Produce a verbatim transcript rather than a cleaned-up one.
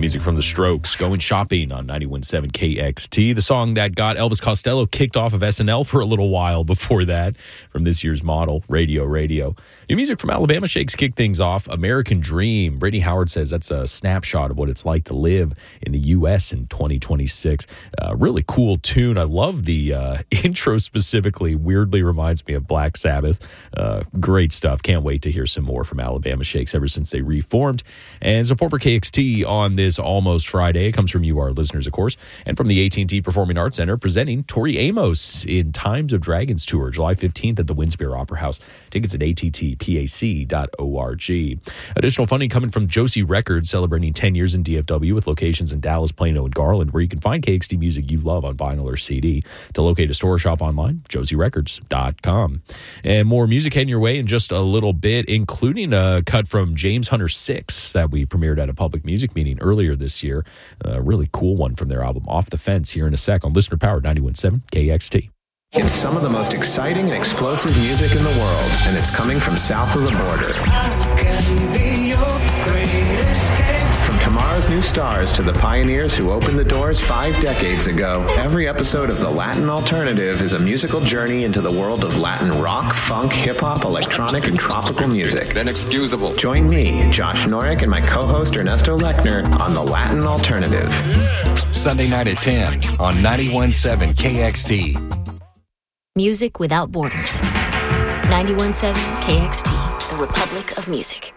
Music from the Strokes, Going Shopping on ninety-one point seven K X T. The song that got Elvis Costello kicked off of S N L for a little while before that from this year's model, Radio Radio. New music from Alabama Shakes kicked things off. American Dream. Brittany Howard says that's a snapshot of what it's like to live in the U S in twenty twenty-six. Uh, really cool tune. I love the uh, intro specifically. Weirdly reminds me of Black Sabbath. Uh, great stuff. Can't wait to hear some more from Alabama Shakes ever since they reformed. And support for K X T on this almost Friday comes from you, our listeners, of course, and from the A T and T Performing Arts Center presenting Tori Amos in Times of Dragons Tour, July fifteenth at the Winspear Opera House. Tickets at A T T P A C dot org. Additional funding coming from Josie Records, celebrating ten years in D F W with locations in Dallas, Plano, and Garland, where you can find K X T music you love on vinyl or C D. To locate a store or shop online, josie records dot com. And more music heading your way in just a little bit, including a cut from James Hunter six that we premiered at a public music meeting earlier this year. A really cool one from their album Off the Fence here in a sec on Listener Powered ninety-one point seven K X T. It's some of the most exciting and explosive music in the world, and it's coming from south of the border. From tomorrow's new stars to the pioneers who opened the doors five decades ago, every episode of The Latin Alternative is a musical journey into the world of Latin rock, funk, hip-hop, electronic, and tropical music. Inexcusable. Join me, Josh Norick, and my co-host Ernesto Lechner on The Latin Alternative. Sunday night at ten on ninety-one point seven K X T. Music without borders. ninety-one point seven K X T, the Republic of Music.